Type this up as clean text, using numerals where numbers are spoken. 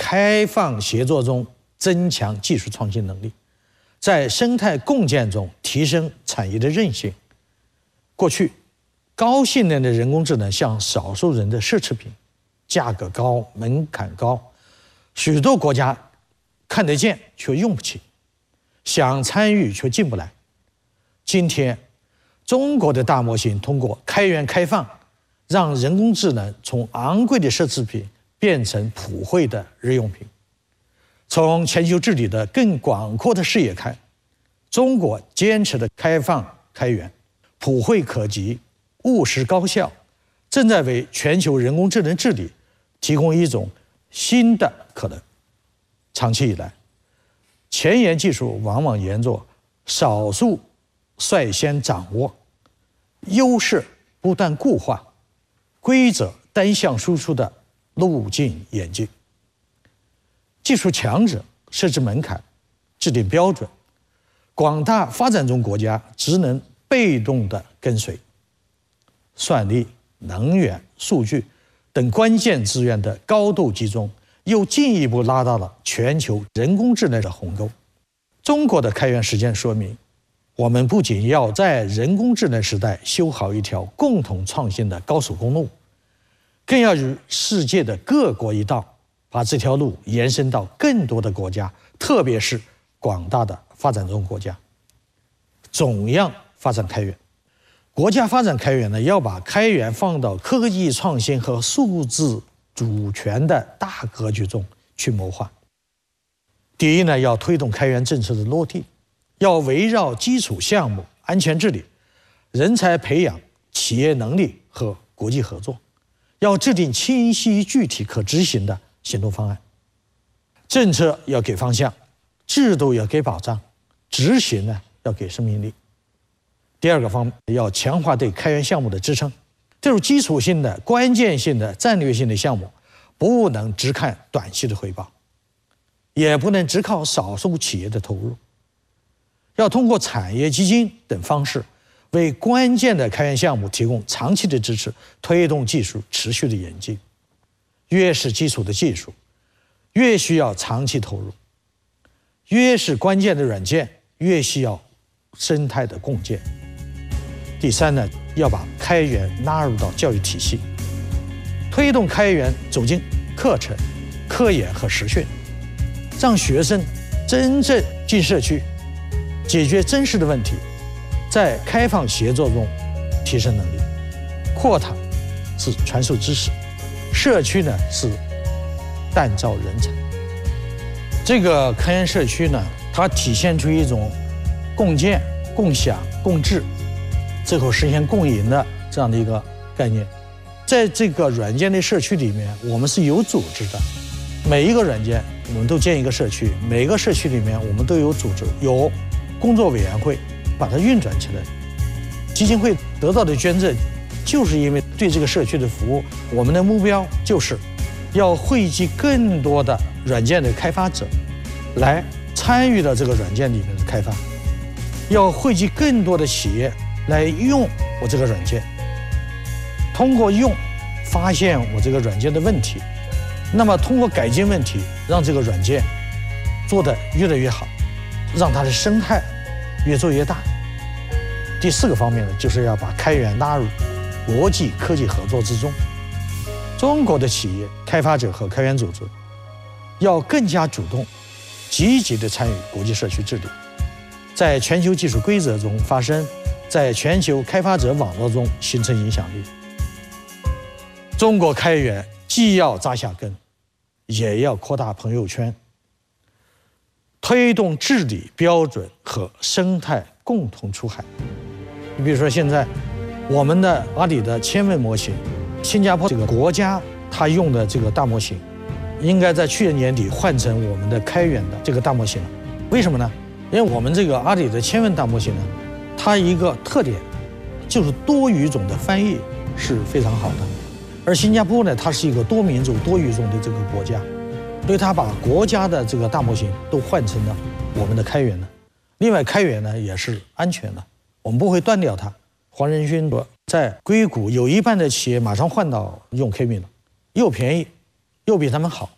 开放协作中增强技术创新能力，在生态共建中提升产业的韧性。过去，高性能的人工智能像少数人的奢侈品，价格高，门槛高，许多国家看得见却用不起，想参与却进不来。今天，中国的大模型通过开源开放，让人工智能从昂贵的奢侈品变成普惠的日用品。从全球治理的更广阔的视野看，中国坚持的开放开源、普惠可及、务实高效，正在为全球人工智能治理提供一种新的可能。长期以来，前沿技术往往沿着少数率先掌握、优势不断固化、规则单向输出的路径演进。技术强者设置门槛、制定标准，广大发展中国家只能被动地跟随。算力、能源、数据等关键资源的高度集中，又进一步拉大了全球人工智能的鸿沟。中国的开源实践说明，我们不仅要在人工智能时代修好一条共同创新的高速公路，更要与世界的各国一道，把这条路延伸到更多的国家，特别是广大的发展中国家。总样发展开源，国家发展开源呢，要把开源放到科技创新和数字主权的大格局中去谋划。第一呢，要推动开源政策的落地，要围绕基础项目、安全治理、人才培养、企业能力和国际合作，要制定清晰、具体、可执行的行动方案。政策要给方向，制度要给保障，执行呢要给生命力。第二个方面，要强化对开源项目的支撑。这种基础性的、关键性的、战略性的项目，不能只看短期的回报，也不能只靠少数企业的投入，要通过产业基金等方式，为关键的开源项目提供长期的支持，推动技术持续的演进。越是基础的技术，越需要长期投入；越是关键的软件，越需要生态的共建。第三呢，要把开源纳入到教育体系，推动开源走进课程、科研和实训，让学生真正进社区，解决真实的问题，在开放协作中提升能力。课堂是传授知识，社区呢是锻造人才。这个开源社区呢，它体现出一种共建、共享、共治，最后实现共赢的这样的一个概念。在这个软件的社区里面，我们是有组织的，每一个软件我们都建一个社区，每个社区里面我们都有组织，有工作委员会把它运转起来。基金会得到的捐赠，就是因为对这个社区的服务。我们的目标就是要汇集更多的软件的开发者来参与到这个软件里面的开发，要汇集更多的企业来用我这个软件，通过用发现我这个软件的问题，那么通过改进问题，让这个软件做得越来越好，让它的生态越做越大。第四个方面呢，就是要把开源纳入国际科技合作之中。中国的企业、开发者和开源组织要更加主动、积极地参与国际社区治理，在全球技术规则中发声，在全球开发者网络中形成影响力。中国开源既要扎下根，也要扩大朋友圈，推动治理标准和生态共同出海。你比如说，现在我们的阿里的千问模型，新加坡这个国家它用的这个大模型，应该在去年年底换成我们的开源的这个大模型了。为什么呢？因为我们这个阿里的千问大模型呢，它一个特点就是多语种的翻译是非常好的。而新加坡呢，它是一个多民族多语种的这个国家，所以它把国家的这个大模型都换成了我们的开源的。另外，开源呢也是安全的，我们不会断掉它。黄仁勋说，在硅谷有一半的企业马上换到用 K-mean 了，又便宜，又比他们好。